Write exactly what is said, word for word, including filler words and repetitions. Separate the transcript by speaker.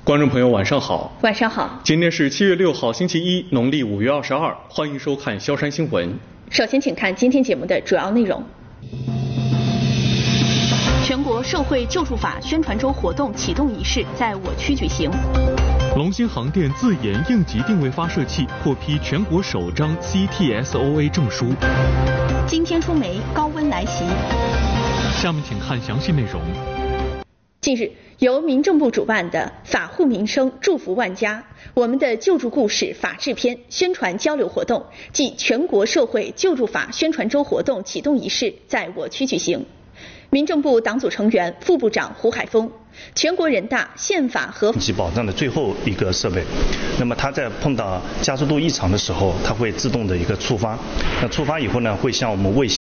Speaker 1: 观众朋友晚上好。
Speaker 2: 晚上好。
Speaker 1: 今天是七月六号星期一，农历五月二十二，欢迎收看萧山新闻。
Speaker 2: 首先请看今天节目的主要内容。全国社会救助法宣传周活动启动仪式在我区举行。
Speaker 3: 龙兴航电自研应急定位发射器获批全国首张 C T S O A 证书。
Speaker 2: 今天出梅，高温来袭。
Speaker 3: 下面请看详细内容。
Speaker 2: 近日，由民政部主办的“法护民生，祝福万家”我们的救助故事法制篇宣传交流活动暨全国社会救助法宣传周活动启动仪式在我区举行。民政部党组成员、副部长胡海峰，全国人大宪法和
Speaker 4: 应急保障的最后一个设备，那么它在碰到加速度异常的时候，它会自动的一个触发。那触发以后呢，会向我们卫星